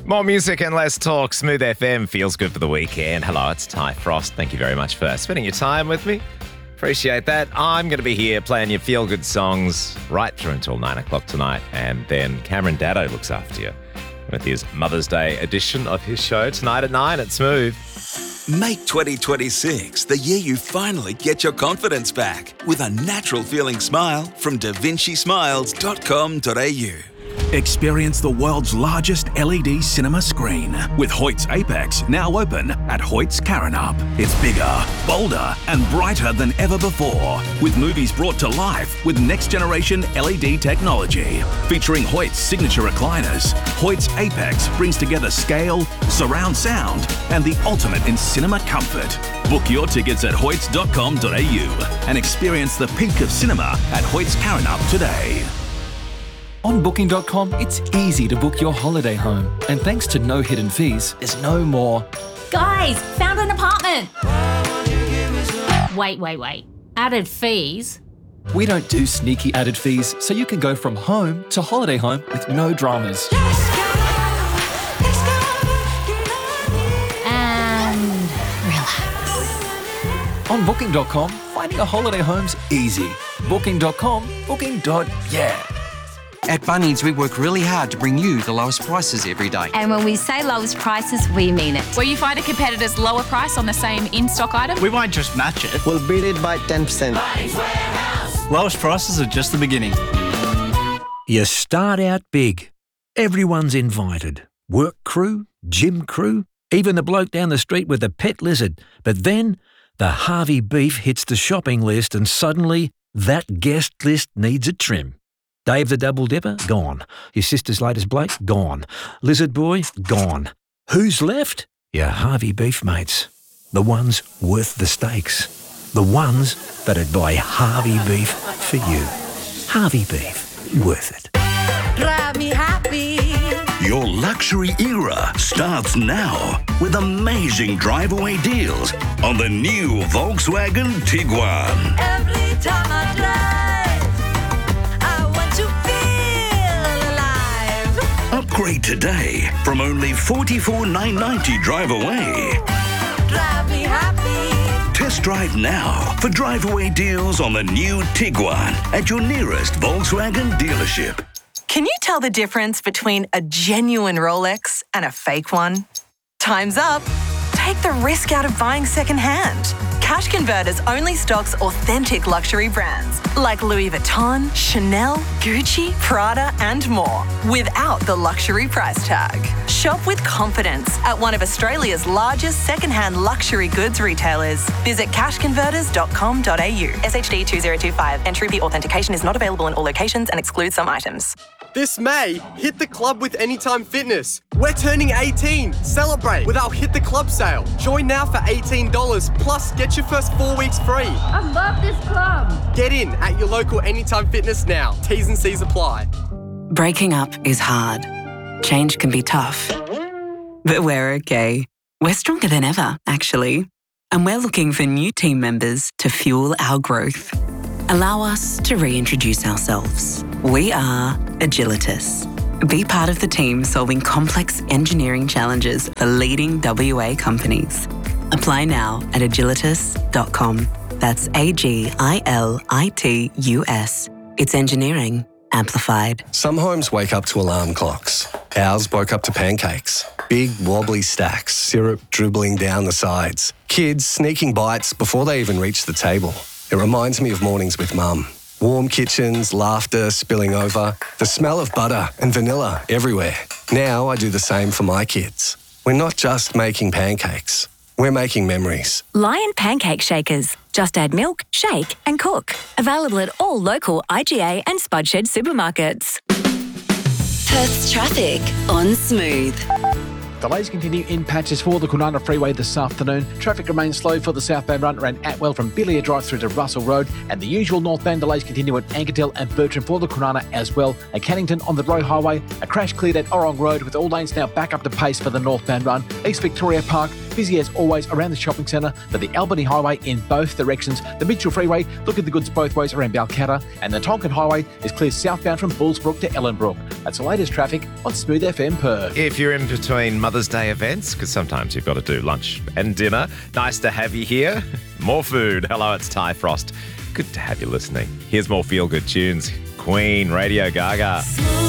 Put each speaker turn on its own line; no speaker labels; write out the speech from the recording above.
More music and less talk. Smooth FM feels good for the weekend. Hello, it's Ty Frost. Thank you very much for spending your time with me. Appreciate that. I'm going to be here playing your feel-good songs right through until 9 o'clock tonight. And then Cameron Daddo looks after you with his Mother's Day edition of his show tonight at 9 at Smooth.
Make 2026 the year you finally get your confidence back with a natural-feeling smile from davincismiles.com.au.
Experience the world's largest LED cinema screen with Hoyt's Apex now open at Hoyt's Karrinyup. It's bigger, bolder and brighter than ever before, with movies brought to life with next-generation LED technology. Featuring Hoyt's signature recliners, Hoyt's Apex brings together scale, surround sound and the ultimate in cinema comfort. Book your tickets at hoyts.com.au and experience the peak of cinema at Hoyt's Karrinyup today.
On Booking.com, it's easy to book your holiday home. And thanks to no hidden fees, there's no more.
Guys, found an apartment. Wait. Added fees?
We don't do sneaky added fees, so you can go from home to holiday home with no dramas.
And relax.
On Booking.com, finding a holiday home's easy. Booking.com, booking.yeah.
At Bunnings, we work really hard to bring you the lowest prices every day.
And when we say lowest prices, we mean it.
Where you find a competitor's lower price on the same in-stock item.
We won't just match it.
We'll beat it by 10%.
Lowest prices are just the beginning.
You start out big. Everyone's invited. Work crew, gym crew, even the bloke down the street with the pet lizard. But then the Harvey beef hits the shopping list and suddenly that guest list needs a trim. Dave the Double Dipper, gone. Your sister's latest bloke, gone. Lizard Boy, gone. Who's left? Your Harvey beef mates. The ones worth the stakes. The ones that'd buy Harvey beef for you. Harvey beef, worth it.
Drive me happy.
Your luxury era starts now with amazing drive-away deals on the new Volkswagen Tiguan.
Every time I drive,
upgrade today from only $44,990 drive away.
Drive me happy.
Test drive now for drive-away deals on the new Tiguan at your nearest Volkswagen dealership.
Can you tell the difference between a genuine Rolex and a fake one? Time's up. Take the risk out of buying secondhand. Cash Converters only stocks authentic luxury brands like Louis Vuitton, Chanel, Gucci, Prada and more without the luxury price tag. Shop with confidence at one of Australia's largest secondhand luxury goods retailers. Visit cashconverters.com.au. SHD 2025. Entry fee authentication is not available in all locations and excludes some items.
This May, hit the club with Anytime Fitness. We're turning 18. Celebrate with our Hit the Club sale. Join now for $18 plus get your first 4 weeks free.
I love this club.
Get in at your local Anytime Fitness now. T's and C's apply.
Breaking up is hard. Change can be tough. But we're okay. We're stronger than ever, actually. And we're looking for new team members to fuel our growth. Allow us to reintroduce ourselves. We are Agilitas. Be part of the team solving complex engineering challenges for leading WA companies. Apply now at agilitas.com. That's AGILITUS. It's engineering amplified.
Some homes wake up to alarm clocks. Ours woke up to pancakes. Big wobbly stacks, syrup dribbling down the sides. Kids sneaking bites before they even reach the table. It reminds me of mornings with Mum. Warm kitchens, laughter spilling over, the smell of butter and vanilla everywhere. Now I do the same for my kids. We're not just making pancakes. We're making memories.
Lion Pancake Shakers. Just add milk, shake and cook. Available at all local IGA and Spudshed supermarkets.
Perth's traffic on Smooth.
Delays continue in patches for the Kwinana Freeway this afternoon. Traffic remains slow for the southbound run around Atwell from Billia Drive through to Russell Road, and the usual northbound delays continue at Ankertel and Bertram for the Kwinana as well. At Cannington on the Road Highway, a crash cleared at Orong Road with all lanes now back up to pace for the northbound run. East Victoria Park, busy as always around the shopping centre, but the Albany Highway in both directions, the Mitchell Freeway, look at the goods both ways around Balcatta, and the Tonkin Highway is clear southbound from Bullsbrook to Ellenbrook. That's the latest traffic on Smooth FM Perth.
If you're in between Mother's Day events, because sometimes you've got to do lunch and dinner, nice to have you here. More food. Hello, it's Ty Frost. Good to have you listening. Here's more feel-good tunes. Queen, Radio Gaga.